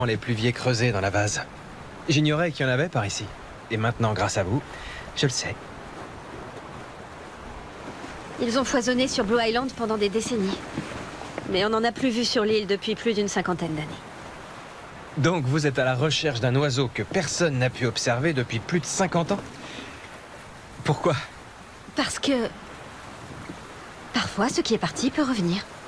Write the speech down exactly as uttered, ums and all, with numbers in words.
les pluviers creusés dans la vase. J'ignorais qu'il y en avait par ici. Et maintenant, grâce à vous, je le sais. Ils ont foisonné sur Blue Island pendant des décennies. Mais on n'en a plus vu sur l'île depuis plus d'une cinquantaine d'années. Donc vous êtes à la recherche d'un oiseau que personne n'a pu observer depuis plus de cinquante ans? Pourquoi? Parce que... parfois, ce qui est parti peut revenir.